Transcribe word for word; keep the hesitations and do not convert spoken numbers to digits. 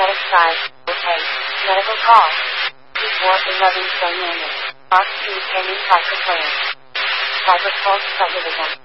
magnetic side. Okay. Medical call. Before eleven dynamic. Box two pending Piper plan. Piper twelve subdivision.